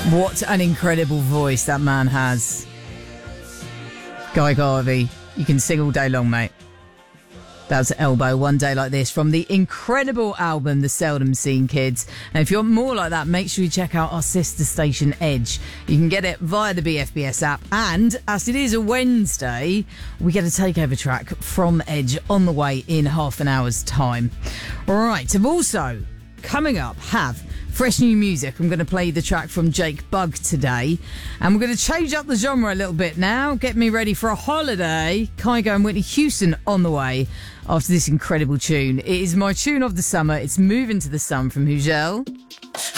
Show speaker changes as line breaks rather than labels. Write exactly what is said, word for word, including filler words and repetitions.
What an incredible voice that man has. Guy Garvey, you can sing all day long, mate. That's Elbow, One Day Like This, from the incredible album The Seldom Seen Kids. And if you want more like that, make sure you check out our sister station Edge. You can get it via the B F B S app, and as it is a Wednesday, we get a takeover track from Edge on the way in half an hour's time. Right, I've also, coming up, have fresh new music. I'm going to play the track from Jake Bugg today, and we're going to change up the genre a little bit now. Get me ready for a holiday. Kygo and Whitney Houston on the way after this incredible tune. It is my tune of the summer. It's Moving to the Sun from Hugel.